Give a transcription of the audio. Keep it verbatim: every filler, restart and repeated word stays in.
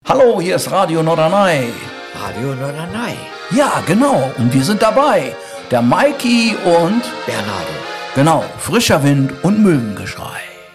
Hallo, hier ist Radio Norderney. Radio Norderney. Ja, genau. Und wir sind dabei. Der Maiki und Bernardo. Genau, frischer Wind und Möwengeschrei.